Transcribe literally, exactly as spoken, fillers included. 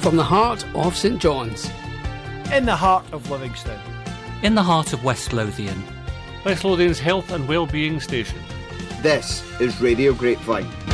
from the heart of St John's. In the heart of Livingston. In the heart of West Lothian. West Lothian's health and well-being station. This is Radio Grapevine.